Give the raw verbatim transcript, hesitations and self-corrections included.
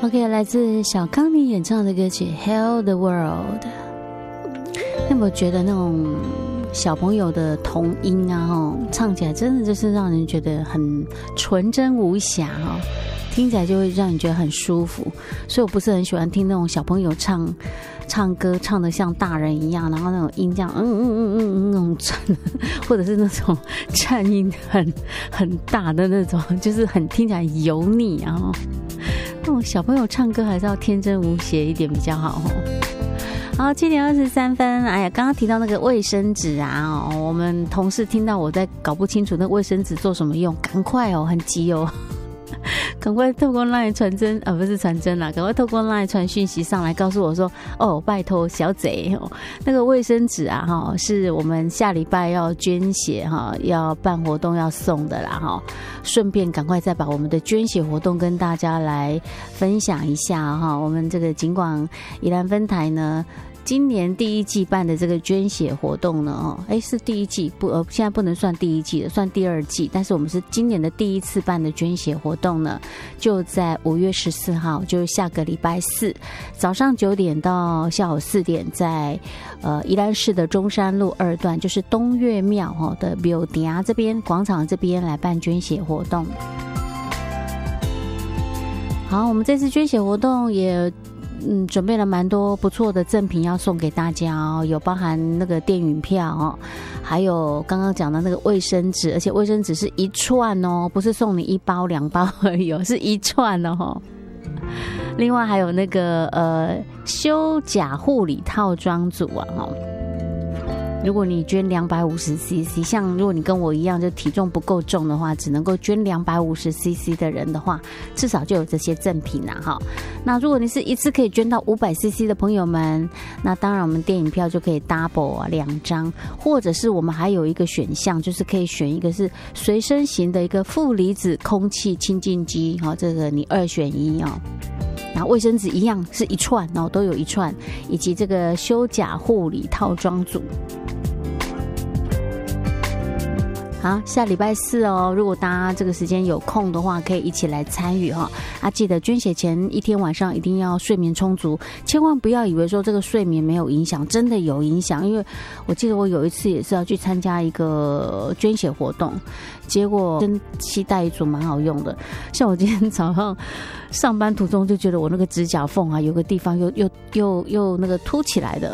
OK， 来自小康妮演唱的歌曲《Heal the World》。那么觉得那种小朋友的童音啊，吼，唱起来真的就是让人觉得很纯真无瑕哈，听起来就会让你觉得很舒服。所以我不是很喜欢听那种小朋友唱唱歌唱得像大人一样，然后那种音这样嗯嗯嗯嗯那种颤，或者是那种颤音很很大的那种，就是很听起来油腻啊。那种小朋友唱歌还是要天真无邪一点比较好哦。好，七点二十三分。哎呀，刚刚提到那个卫生纸啊，哦，我们同事听到我在搞不清楚那个卫生纸做什么用，赶快哦，很急哦。赶快透过 LINE 传真啊，不是传真啦，赶快透过 LINE 传讯息上来告诉我说，哦，拜托小贼哦，那个卫生纸啊，哈，是我们下礼拜要捐血哈，要办活动要送的啦哈，顺便赶快再把我们的捐血活动跟大家来分享一下哈。我们这个警广宜兰分台呢，今年第一季办的这个捐血活动呢，哦，哎，是第一季不，呃，现在不能算第一季了，算第二季。但是我们是今年的第一次办的捐血活动呢，就在五月十四号，就是下个礼拜四，早上九点到下午四点，在呃宜兰市的中山路二段，就是东岳庙哈的庙埕这边广场这边来办捐血活动。好，我们这次捐血活动也。嗯，准备了蛮多不错的赠品要送给大家哦，有包含那个电影票哦，还有刚刚讲的那个卫生纸，而且卫生纸是一串哦，不是送你一包两包而已哦，是一串哦。另外还有那个呃修甲护理套装组啊，哦。如果你捐两百五十 C C， 像如果你跟我一样就体重不够重的话，只能够捐两百五十 C C 的人的话，至少就有这些赠品啦哈。那如果你是一次可以捐到五百 C C 的朋友们，那当然我们电影票就可以 double 啊两张，或者是我们还有一个选项，就是可以选一个是随身型的一个负离子空气清净机哈，这个你二选一哦。然后卫生纸一样是一串哦，都有一串，以及这个修甲护理套装组。好，下礼拜四哦，如果大家这个时间有空的话，可以一起来参与哈。啊，记得捐血前一天晚上一定要睡眠充足，千万不要以为说这个睡眠没有影响，真的有影响。因为我记得我有一次也是要去参加一个捐血活动，结果跟期待一组蛮好用的。像我今天早上上班途中就觉得我那个指甲缝啊，有个地方又又又又那个凸起来的，